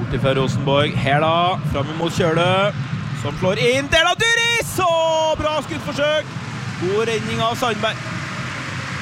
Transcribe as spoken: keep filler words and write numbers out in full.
borti fra Rosenborg. Her da, frem imot Kjøle, som slår inn. Der da, Duri! Så bra skuddforsøk! God redning av Sandberg.